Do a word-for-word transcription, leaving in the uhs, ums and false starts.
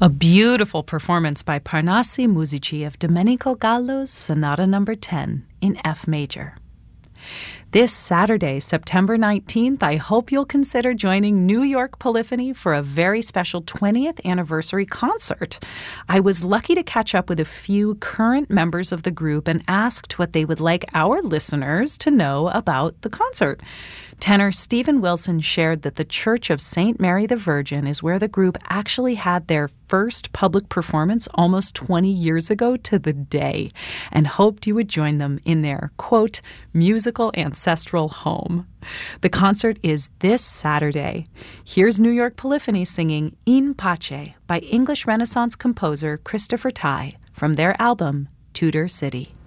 A beautiful performance by Parnassi Musici of Domenico Gallo's Sonata number ten in F major. This Saturday, September nineteenth, I hope you'll consider joining New York Polyphony for a very special twentieth anniversary concert. I was lucky to catch up with a few current members of the group and asked what they would like our listeners to know about the concert. Tenor Stephen Wilson shared that the Church of Saint Mary the Virgin is where the group actually had their first public performance almost twenty years ago to the day, and hoped you would join them in their, quote, musical ancestral home. The concert is this Saturday. Here's New York Polyphony singing In Pace by English Renaissance composer Christopher Tye from their album Tudor City.